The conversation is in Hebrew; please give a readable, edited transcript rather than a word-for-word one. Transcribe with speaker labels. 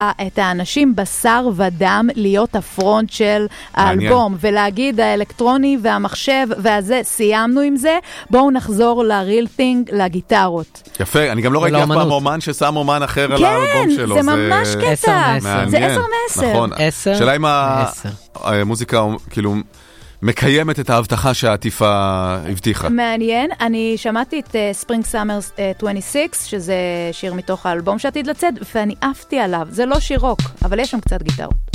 Speaker 1: את האנשים בשר ודם להיות הפרונט של האלבום, ולהגיד האלקטרוני והמחשב והזה, סיימנו עם זה, בואו נחזור לריל טינג, לגיטרות.
Speaker 2: יפה, אני גם לא ראיתי אף פעם אומן ששם אומן אחר על האלבום שלו.
Speaker 1: כן, זה ממש קטע. זה 10/10.
Speaker 2: נכון. שאלה אם המוזיקה כאילו מקיימת את ההבטחה שהעטיפה הבטיחה.
Speaker 1: מעניין, אני שמעתי את Spring Summer 26, שזה שיר מתוך האלבום שעתיד לצאת, ואני עפתי עליו. זה לא שיר רוק, אבל יש שם קצת גיטרות.